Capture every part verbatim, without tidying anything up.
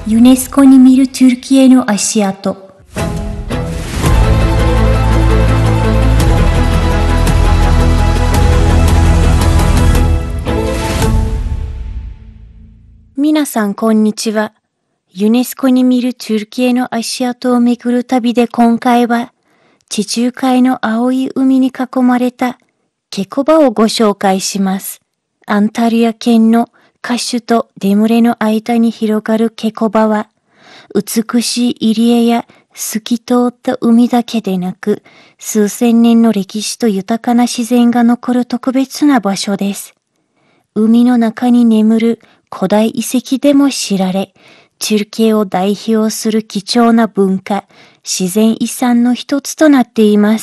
ユネスコに見るトゥルキエの足跡。皆さんこんにちは。ユネスコに見るトゥルキエの足跡をめぐる旅で今回は地中海の青い海に囲まれたケコバをご紹介します。アンタリア県のカシュとデムレの間に広がるケコバは美しい入り江や透き通った海だけでなく数千年の歴史と豊かな自然が残る特別な場所です。海の中に眠る古代遺跡でも知られ、トゥルキエを代表する貴重な文化、自然遺産の一つとなっています。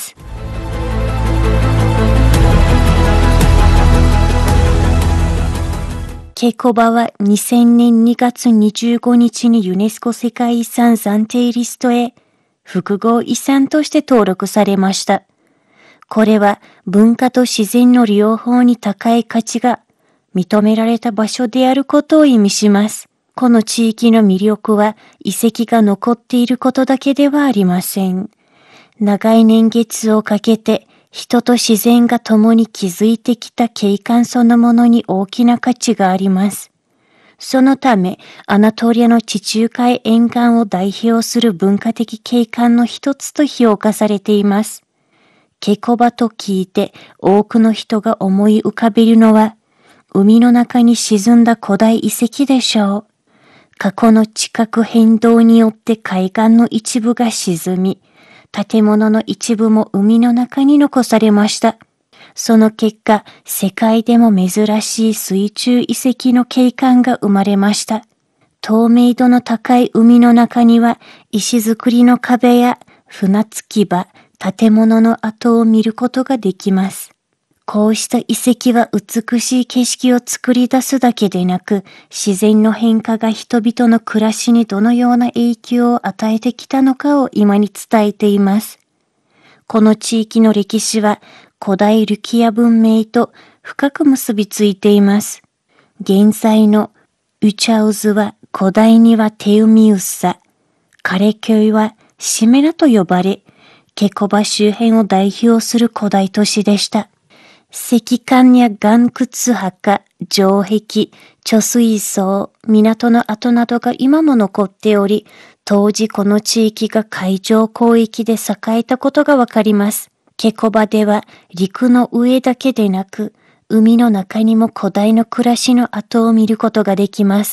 ケコバはにせんねんにがつにじゅうごにちにユネスコ世界遺産暫定リストへ複合遺産として登録されました。これは文化と自然の両方に高い価値が認められた場所であることを意味します。この地域の魅力は遺跡が残っていることだけではありません。長い年月をかけて人と自然が共に築いてきた景観そのものに大きな価値があります。そのため、アナトリアの地中海沿岸を代表する文化的景観の一つと評価されています。ケコバと聞いて多くの人が思い浮かべるのは、海の中に沈んだ古代遺跡でしょう。過去の地殻変動によって海岸の一部が沈み、建物の一部も海の中に残されました。その結果、世界でも珍しい水中遺跡の景観が生まれました。透明度の高い海の中には、石造りの壁や船着き場、建物の跡を見ることができます。こうした遺跡は美しい景色を作り出すだけでなく、自然の変化が人々の暮らしにどのような影響を与えてきたのかを今に伝えています。この地域の歴史は古代ルキア文明と深く結びついています。現在のウチャウズは古代にはテウミウッサ、カレキョイはシメラと呼ばれ、ケコバ周辺を代表する古代都市でした。石棺や岩窟墓、城壁、貯水槽、港の跡などが今も残っており、当時この地域が海上交易で栄えたことがわかります。ケコバでは陸の上だけでなく、海の中にも古代の暮らしの跡を見ることができます。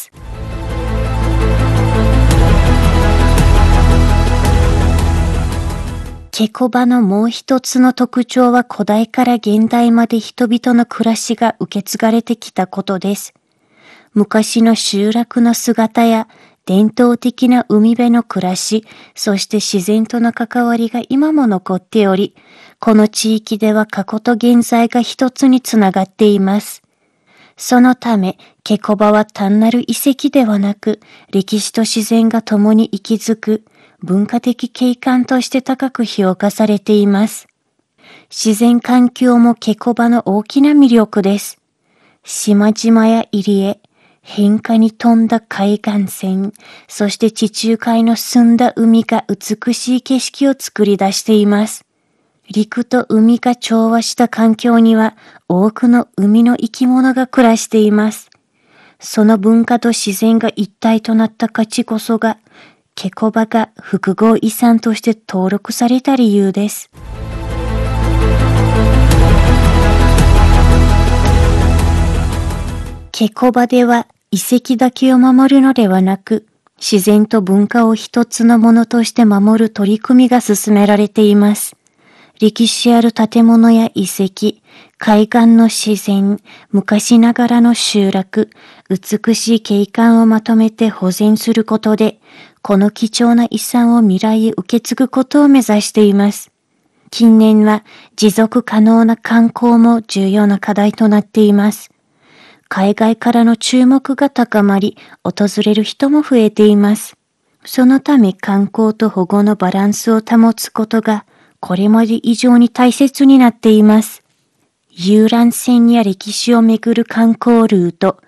ケコバのもう一つの特徴は古代から現代まで人々の暮らしが受け継がれてきたことです。昔の集落の姿や伝統的な海辺の暮らし、そして自然との関わりが今も残っており、この地域では過去と現在が一つにつながっています。そのため、ケコバは単なる遺跡ではなく、歴史と自然が共に息づく、文化的景観として高く評価されています。自然環境もケコバの大きな魅力です。島々や入り江、変化に富んだ海岸線、そして地中海の澄んだ海が美しい景色を作り出しています。陸と海が調和した環境には多くの海の生き物が暮らしています。その文化と自然が一体となった価値こそが、ケコバが複合遺産として登録された理由です。ケコバでは遺跡だけを守るのではなく、自然と文化を一つのものとして守る取り組みが進められています。歴史ある建物や遺跡、海岸の自然、昔ながらの集落、美しい景観をまとめて保全することで、この貴重な遺産を未来へ受け継ぐことを目指しています。近年は持続可能な観光も重要な課題となっています。海外からの注目が高まり、訪れる人も増えています。そのため観光と保護のバランスを保つことが、これまで以上に大切になっています。遊覧船や歴史をめぐる観光ルート、